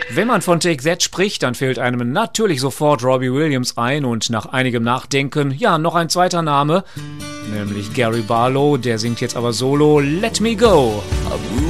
Wenn man von Take That spricht, dann fällt einem natürlich sofort Robbie Williams ein und nach einigem Nachdenken, ja, noch ein zweiter Name, nämlich Gary Barlow, der singt jetzt aber solo Let Me Go. I'm